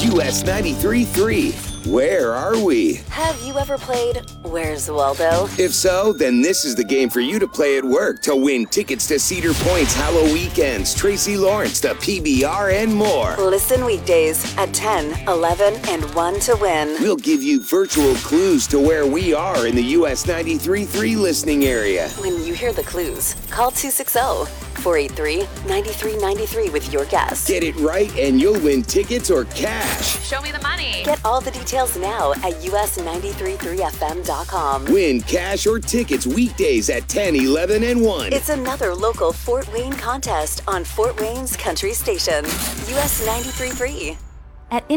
US 93.3. Where are we? Have you ever played Where's Waldo? If so, then this is the game for you to play at work to win tickets to Cedar Point's Hallow Weekends, Tracy Lawrence, the PBR, and more. Listen weekdays at 10, 11, and 1 to win. We'll give you virtual clues to where we are in the US 93.3 listening area. When you hear the clues, call 260-483-9393 with your guess. Get it right and you'll win tickets or cash. Show me the money. Get all the details now at us933fm.com. Win cash or tickets weekdays at 10, 11, and 1. It's another local Fort Wayne contest on Fort Wayne's Country Station. US 93.3. At